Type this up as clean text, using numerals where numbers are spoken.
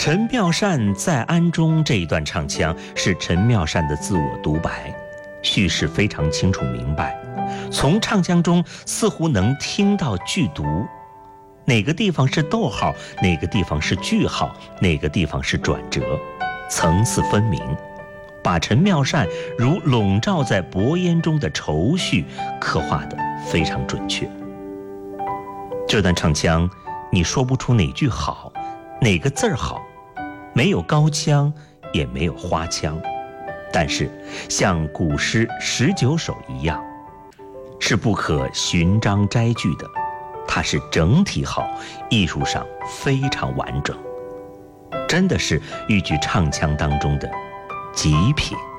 陈妙善在庵中这一段唱腔是陈妙善的自我独白，叙事非常清楚明白，从唱腔中似乎能听到句读，哪个地方是逗号，哪个地方是句号，哪个地方是转折，层次分明，把陈妙善如笼罩在薄烟中的愁绪刻画得非常准确。这段唱腔你说不出哪句好，哪个字儿好，没有高腔也没有花腔，但是像古诗19首一样，是不可寻章摘句的，它是整体好，艺术上非常完整，真的是豫剧唱腔当中的极品。